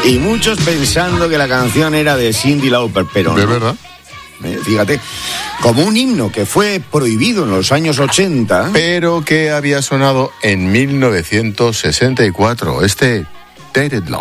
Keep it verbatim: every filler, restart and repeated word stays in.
Y muchos pensando que la canción era de Cyndi Lauper, pero ¿De no. verdad? Eh, fíjate, como un himno que fue prohibido en los años ochenta. Pero que había sonado en mil novecientos sesenta y cuatro, este Tainted Love.